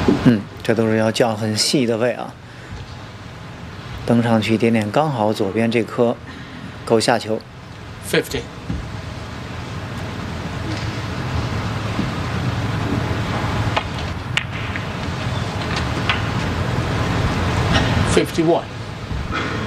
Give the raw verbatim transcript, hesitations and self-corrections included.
嗯，这都是要降很细的位啊。登上去一点点，刚好左边这颗够下球。 fifty. fifty-one.